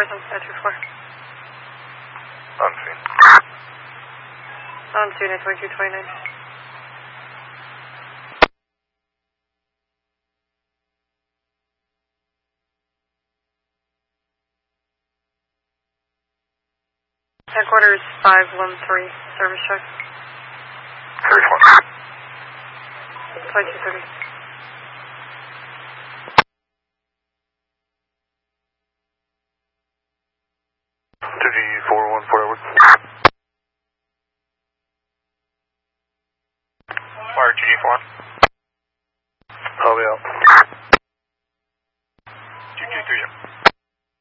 present at 2-4. On scene. On scene at 2229. Headquarters 513, service check. 31. 2230. G414 forward.